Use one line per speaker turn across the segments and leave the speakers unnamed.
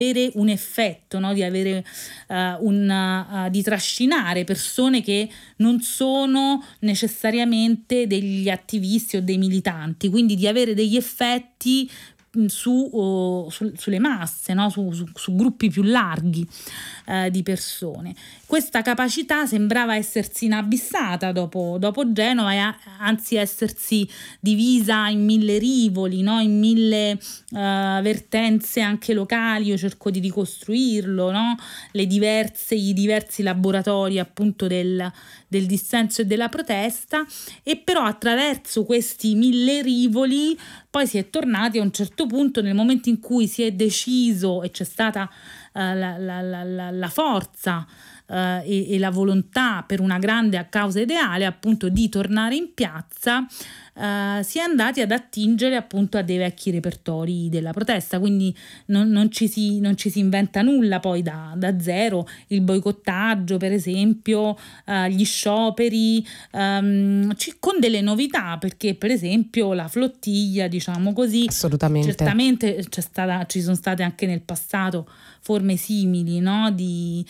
avere un effetto, no? Di avere di trascinare persone che non sono necessariamente degli attivisti o dei militanti, quindi di avere degli effetti sulle masse, no? Su gruppi più larghi di persone. Questa capacità sembrava essersi inabissata dopo Genova, e anzi essersi divisa in 1000 rivoli, no? In 1000 vertenze anche locali. Io cerco di ricostruirlo, no? I diversi laboratori appunto del dissenso e della protesta, e però attraverso questi 1000 rivoli poi si è tornati a un certo punto, nel momento in cui si è deciso e c'è stata la forza e la volontà per una grande causa ideale, appunto, di tornare in piazza, si è andati ad attingere appunto a dei vecchi repertori della protesta. Quindi non ci si inventa nulla poi da zero. Il boicottaggio, per esempio, gli scioperi, con delle novità, perché per esempio la flottiglia, diciamo così,
assolutamente,
certamente ci sono state anche nel passato forme simili, no? Di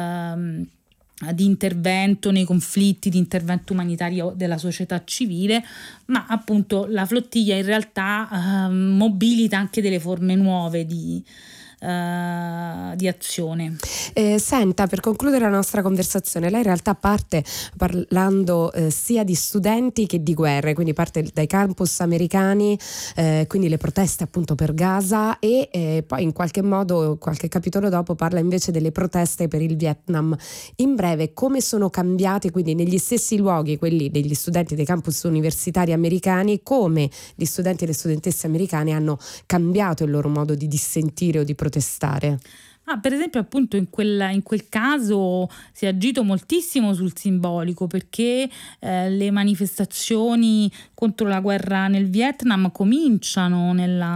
intervento nei conflitti, di intervento umanitario della società civile, ma appunto la flottiglia in realtà mobilita anche delle forme nuove di azione.
Senta, per concludere la nostra conversazione, lei in realtà parte parlando sia di studenti che di guerre, quindi parte dai campus americani, quindi le proteste appunto per Gaza, e poi in qualche modo, qualche capitolo dopo, parla invece delle proteste per il Vietnam. In breve, come sono cambiati quindi negli stessi luoghi, quelli degli studenti dei campus universitari americani, come gli studenti e le studentesse americane hanno cambiato il loro modo di dissentire o di protestare?
Per esempio, appunto, in quel caso si è agito moltissimo sul simbolico, perché le manifestazioni contro la guerra nel Vietnam cominciano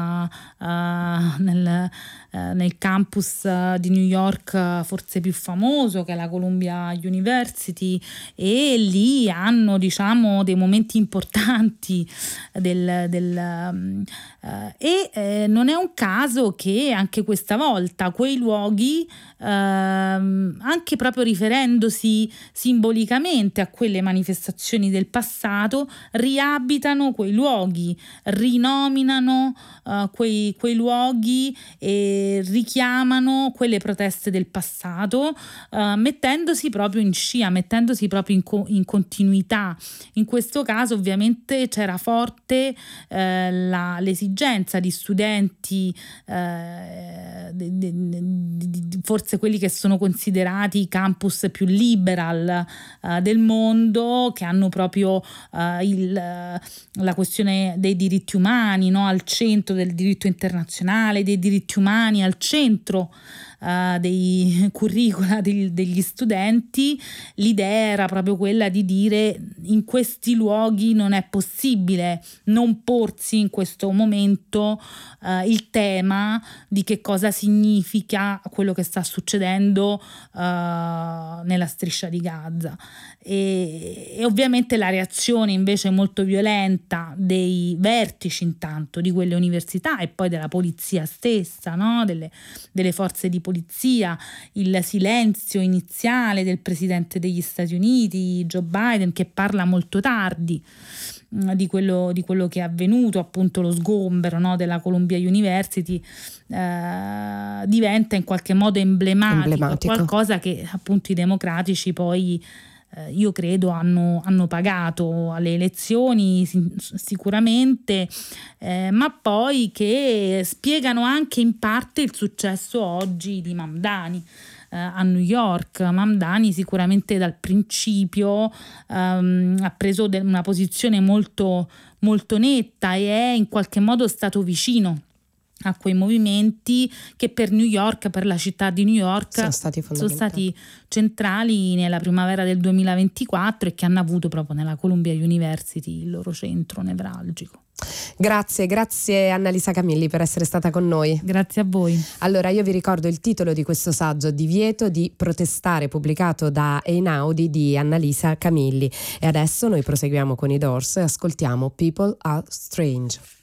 nel campus di New York, forse più famoso, che è la Columbia University, e lì hanno, diciamo, dei momenti importanti non è un caso che anche questa volta quei luoghi, anche proprio riferendosi simbolicamente a quelle manifestazioni del passato, riabitano quei luoghi, rinominano quei luoghi e richiamano quelle proteste del passato, mettendosi proprio in scia, mettendosi proprio in continuità. In questo caso ovviamente c'era forte l'esigenza di studenti, forse quelli che sono considerati i campus più liberal del mondo, che hanno proprio la questione dei diritti umani, no? Al centro del diritto internazionale, dei diritti umani al centro dei curricula degli studenti. L'idea era proprio quella di dire: in questi luoghi non è possibile non porsi in questo momento il tema di che cosa significa quello che sta succedendo nella striscia di Gaza. E ovviamente la reazione invece molto violenta dei vertici, intanto di quelle università, e poi della polizia stessa, no? delle forze di polizia, il silenzio iniziale del presidente degli Stati Uniti, Joe Biden, che parla molto tardi di quello che è avvenuto, appunto lo sgombero, no, della Columbia University, diventa in qualche modo emblematico, qualcosa che appunto i democratici poi io credo hanno pagato alle elezioni sicuramente, ma poi che spiegano anche in parte il successo oggi di Mamdani a New York. Mamdani sicuramente dal principio ha preso una posizione molto, molto netta e è in qualche modo stato vicino a quei movimenti che per New York, per la città di New York, sono stati centrali nella primavera del 2024 e che hanno avuto proprio nella Columbia University il loro centro nevralgico.
Grazie Annalisa Camilli per essere stata con noi.
Grazie a voi.
Allora, io vi ricordo il titolo di questo saggio: Divieto di protestare, pubblicato da Einaudi, di Annalisa Camilli. E adesso noi proseguiamo con i Doors e ascoltiamo People Are Strange.